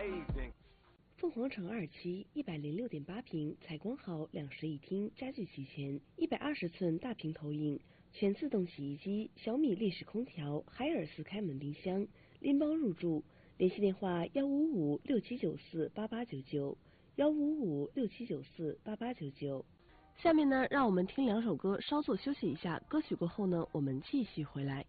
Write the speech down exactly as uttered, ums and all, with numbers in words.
凤凰城二期一百零六点八平，采光好，两室一厅，家具齐全，一百二十寸大屏投影，全自动洗衣机，小米立式空调，海尔斯开门冰箱，拎包入住。联系电话：幺五五六七九四八八九九，幺五五六七九四八八九九。下面呢，让我们听两首歌，稍作休息一下。歌曲过后呢，我们继续回来。